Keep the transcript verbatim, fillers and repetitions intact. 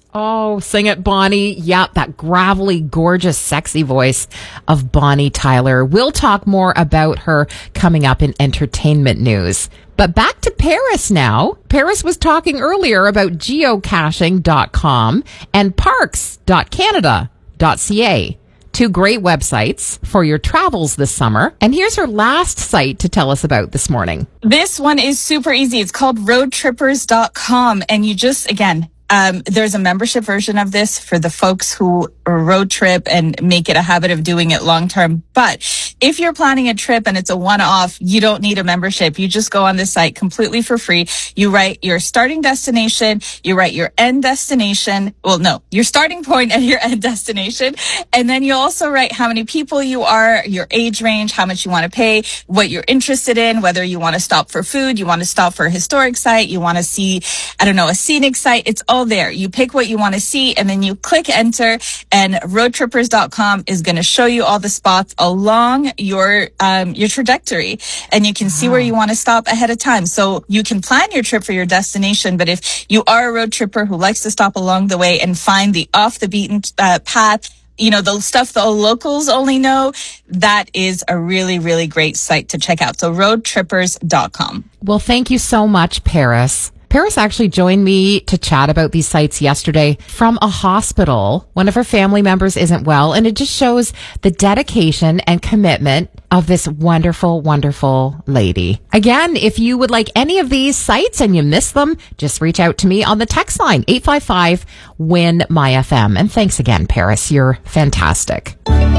Oh, sing it, Bonnie. Yep, that gravelly, gorgeous, sexy voice of Bonnie Tyler. We'll talk more about her coming up in entertainment news. But back to Paris now. Paris was talking earlier about geocaching dot com and parks dot canada dot c a. Two great websites for your travels this summer. And here's her last site to tell us about this morning. This one is super easy. It's called road trippers dot com. And you just, again, Um, there's a membership version of this for the folks who road trip and make it a habit of doing it long term. But if you're planning a trip and it's a one-off, you don't need a membership. You just go on this site completely for free. You write your starting destination, you write your end destination. Well, no, your starting point and your end destination. And then you also write how many people you are, your age range, how much you want to pay, what you're interested in, whether you want to stop for food, you want to stop for a historic site, you want to see, I don't know, a scenic site. It's all there. You pick what you want to see and then you click enter, and road trippers dot com is going to show you all the spots along your um your trajectory, and you can see wow. where you want to stop ahead of time. So you can plan your trip for your destination, but if you are a road tripper who likes to stop along the way and find the off the beaten uh, path, you know, the stuff the locals only know, that is a really, really great site to check out. So road trippers dot com. Well, thank you so much, Paris. Paris actually joined me to chat about these sites yesterday from a hospital. One of her family members isn't well, and it just shows the dedication and commitment of this wonderful, wonderful lady. Again, if you would like any of these sites and you miss them, just reach out to me on the text line, eight five five, W I N, M Y F M. And thanks again, Paris. You're fantastic.